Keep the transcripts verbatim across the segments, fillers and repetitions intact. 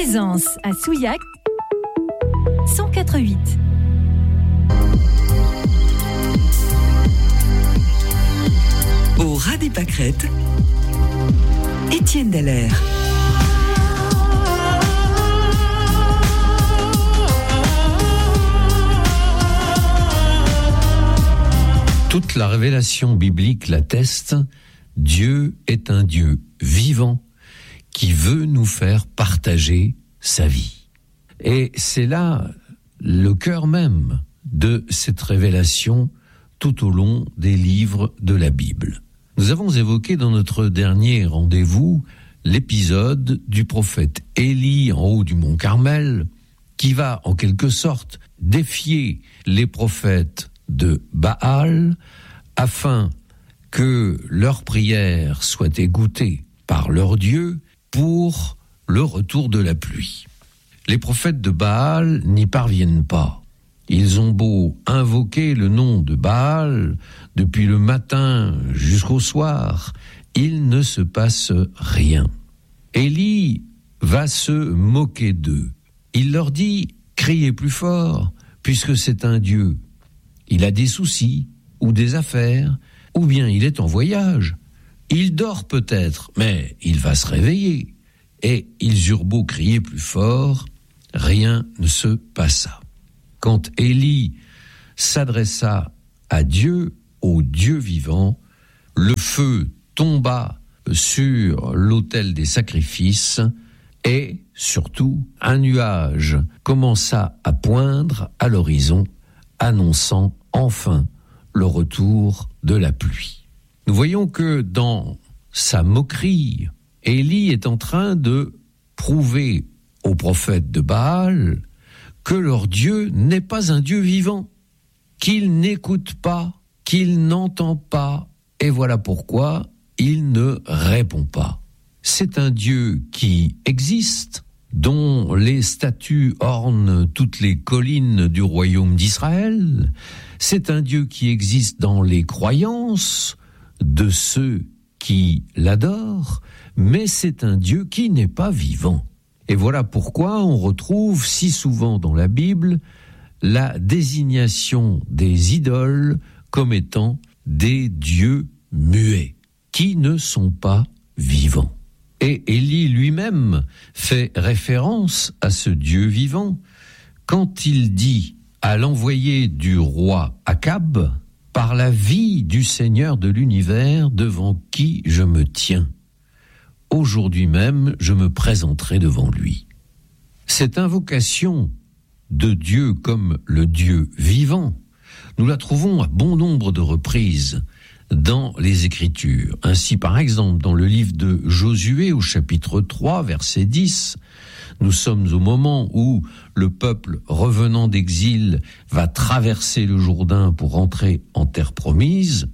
Présence à Souillac cent quatre virgule huit. Au ras des pâquerettes, Étienne Dallaire. Toute la révélation biblique l'atteste, Dieu est un Dieu vivant qui veut nous faire partager sa vie. Et c'est là le cœur même de cette révélation tout au long des livres de la Bible. Nous avons évoqué dans notre dernier rendez-vous l'épisode du prophète Élie en haut du mont Carmel, qui va en quelque sorte défier les prophètes de Baal afin que leurs prières soient écoutées par leur Dieu pour le retour de la pluie. Les prophètes de Baal n'y parviennent pas. Ils ont beau invoquer le nom de Baal depuis le matin jusqu'au soir, il ne se passe rien. Élie va se moquer d'eux. Il leur dit « Criez plus fort, puisque c'est un Dieu. Il a des soucis ou des affaires, ou bien il est en voyage. Il dort peut-être, mais il va se réveiller. » Et ils eurent beau crier plus fort, rien ne se passa. Quand Élie s'adressa à Dieu, au Dieu vivant, le feu tomba sur l'autel des sacrifices et, surtout, un nuage commença à poindre à l'horizon, annonçant enfin le retour de la pluie. Nous voyons que dans sa moquerie, Élie est en train de prouver aux prophètes de Baal que leur Dieu n'est pas un Dieu vivant, qu'il n'écoute pas, qu'il n'entend pas, et voilà pourquoi il ne répond pas. C'est un Dieu qui existe, dont les statues ornent toutes les collines du royaume d'Israël. C'est un Dieu qui existe dans les croyances de ceux qui l'adorent, mais c'est un Dieu qui n'est pas vivant. Et voilà pourquoi on retrouve si souvent dans la Bible la désignation des idoles comme étant des dieux muets, qui ne sont pas vivants. Et Élie lui-même fait référence à ce Dieu vivant quand il dit à l'envoyé du roi Akab, « Par la vie du Seigneur de l'univers devant qui je me tiens, aujourd'hui même je me présenterai devant lui. » Cette invocation de Dieu comme le Dieu vivant, nous la trouvons à bon nombre de reprises dans les Écritures. Ainsi, par exemple, dans le livre de Josué, au chapitre trois, verset dix, nous sommes au moment où le peuple revenant d'exil va traverser le Jourdain pour entrer en terre promise.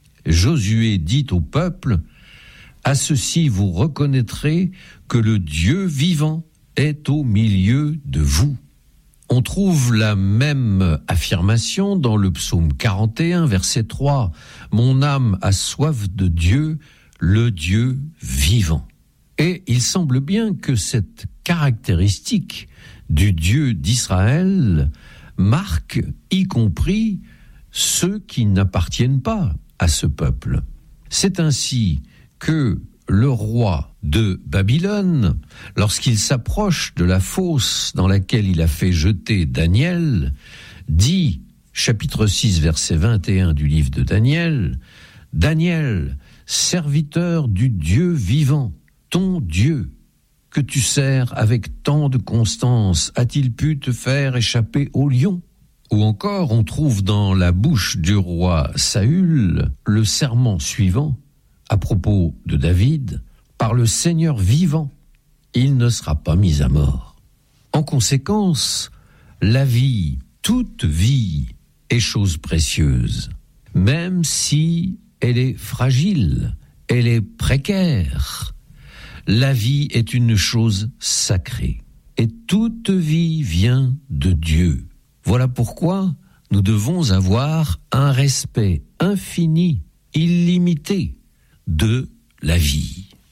Josué dit au peuple, « À ceci vous reconnaîtrez que le Dieu vivant est au milieu de vous. » On trouve la même affirmation dans le psaume quarante et un, verset trois. « Mon âme a soif de Dieu, le Dieu vivant. » Et il semble bien que cette caractéristique du Dieu d'Israël marque y compris ceux qui n'appartiennent pas à ce peuple. C'est ainsi que le roi de Babylone, lorsqu'il s'approche de la fosse dans laquelle il a fait jeter Daniel, dit, chapitre six, verset vingt et un du livre de Daniel, « Daniel, serviteur du Dieu vivant, ton Dieu, que tu sers avec tant de constance, a-t-il pu te faire échapper au lion ?» Ou encore, on trouve dans la bouche du roi Saül le serment suivant, à propos de David, « Par le Seigneur vivant, il ne sera pas mis à mort. » En conséquence, la vie, toute vie, est chose précieuse, même si elle est fragile, elle est précaire. La vie est une chose sacrée, et toute vie vient de Dieu. Voilà pourquoi nous devons avoir un respect infini, illimité, de la vie.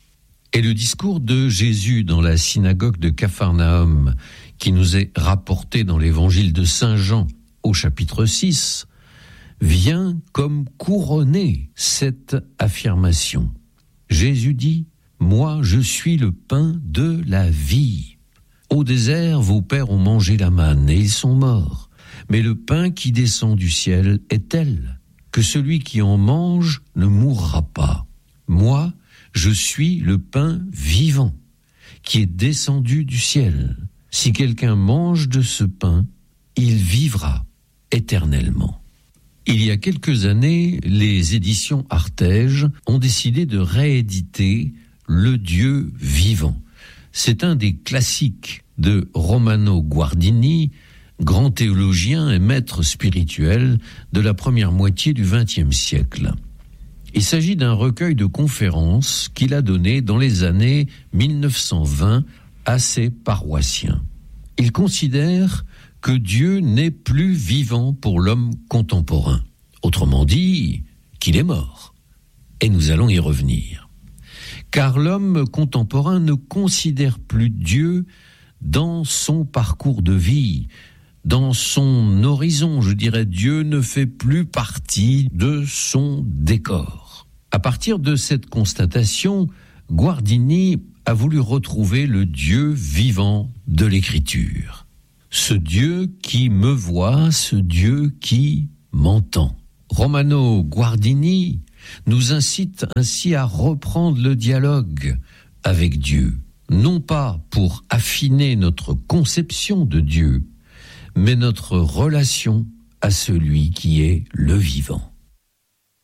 Et le discours de Jésus dans la synagogue de Capharnaüm, qui nous est rapporté dans l'évangile de Saint Jean au chapitre six, vient comme couronner cette affirmation. Jésus dit « Moi, je suis le pain de la vie. Au désert, vos pères ont mangé la manne et ils sont morts. Mais le pain qui descend du ciel est tel que celui qui en mange ne mourra pas. Moi, je suis le pain vivant qui est descendu du ciel. Si quelqu'un mange de ce pain, il vivra éternellement. » Il y a quelques années, les éditions Artege ont décidé de rééditer Le Dieu vivant. C'est un des classiques de Romano Guardini, grand théologien et maître spirituel de la première moitié du vingtième siècle. Il s'agit d'un recueil de conférences qu'il a donné dans les années mille neuf cent vingt à ses paroissiens. Il considère que Dieu n'est plus vivant pour l'homme contemporain. Autrement dit, qu'il est mort. Et nous allons y revenir. Car l'homme contemporain ne considère plus Dieu dans son parcours de vie, dans son horizon. Je dirais, Dieu ne fait plus partie de son décor. À partir de cette constatation, Guardini a voulu retrouver le Dieu vivant de l'Écriture. Ce Dieu qui me voit, ce Dieu qui m'entend. Romano Guardini nous incite ainsi à reprendre le dialogue avec Dieu, non pas pour affiner notre conception de Dieu, mais notre relation à celui qui est le vivant.